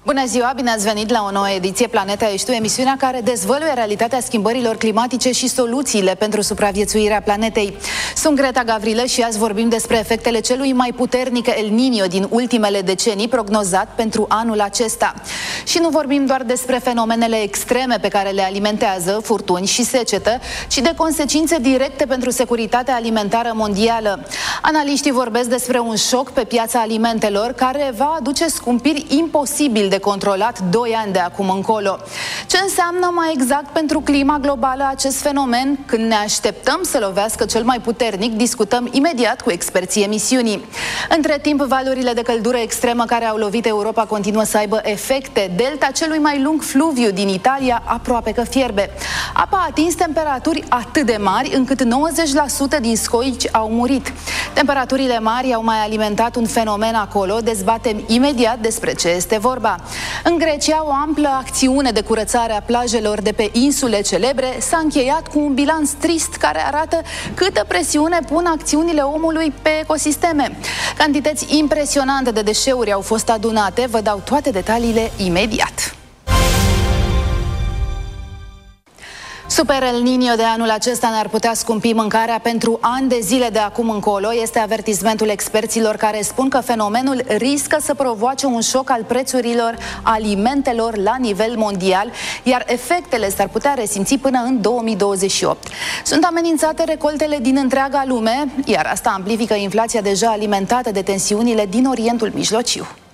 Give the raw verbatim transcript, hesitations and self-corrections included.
Bună ziua, bine ați venit la o nouă ediție Planeta Ești Tu, emisiunea care dezvăluie realitatea schimbărilor climatice și soluțiile pentru supraviețuirea planetei. Sunt Greta Gavrilă și azi vorbim despre efectele celui mai puternic El Niño din ultimele decenii, prognozat pentru anul acesta. Și nu vorbim doar despre fenomenele extreme pe care le alimentează, furtuni și secetă, ci de consecințe directe pentru securitatea alimentară mondială. Analiștii vorbesc despre un șoc pe piața alimentelor care va aduce scumpiri imposibil de controlat doi ani de acum încolo. Ce înseamnă mai exact pentru clima globală acest fenomen? Când ne așteptăm să lovească cel mai puternic, discutăm imediat cu experții emisiunii. Între timp, valurile de căldură extremă care au lovit Europa continuă să aibă efecte. Delta celui mai lung fluviu din Italia aproape că fierbe. Apa a atins temperaturi atât de mari încât nouăzeci la sută din scoici au murit. Temperaturile mari au mai alimentat un fenomen acolo. Dezbatem imediat despre ce este vorba. În Grecia, o amplă acțiune de curățare a plajelor de pe insule celebre s-a încheiat cu un bilanț trist care arată câtă presiune pun acțiunile omului pe ecosisteme. Cantități impresionante de deșeuri au fost adunate. Vă dau toate detaliile imediat. Super El Niño de anul acesta ne-ar putea scumpi mâncarea pentru ani de zile de acum încolo. Este avertismentul experților care spun că fenomenul riscă să provoace un șoc al prețurilor alimentelor la nivel mondial, iar efectele s-ar putea resimți până în două mii douăzeci și opt. Sunt amenințate recoltele din întreaga lume, iar asta amplifică inflația deja alimentată de tensiunile din Orientul Mijlociu.